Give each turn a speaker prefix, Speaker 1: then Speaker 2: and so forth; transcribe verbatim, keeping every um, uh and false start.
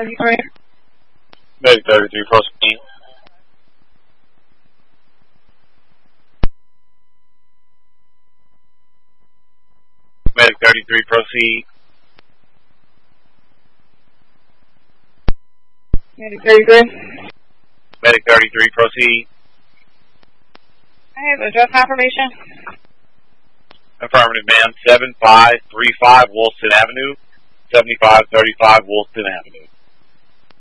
Speaker 1: thirty-three.
Speaker 2: Medic thirty-three, proceed. Medic thirty-three, proceed.
Speaker 1: Medic thirty-three.
Speaker 2: Medic thirty-three, proceed.
Speaker 1: I have address confirmation.
Speaker 2: Affirmative, ma'am. seven five three five Woolston Avenue, seventy-five thirty-five Woolston Avenue.